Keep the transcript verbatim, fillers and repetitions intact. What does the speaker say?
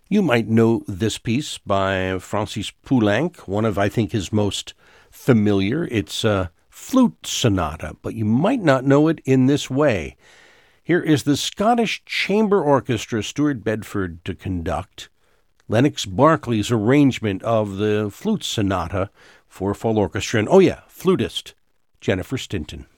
You might know this piece by Francis Poulenc, one of, I think, his most familiar. It's a flute sonata, but you might not know it in this way. Here is the Scottish Chamber Orchestra, Stuart Bedford to conduct, Lennox Berkeley's arrangement of the flute sonata for full orchestra, and oh yeah, flutist Jennifer Stinton.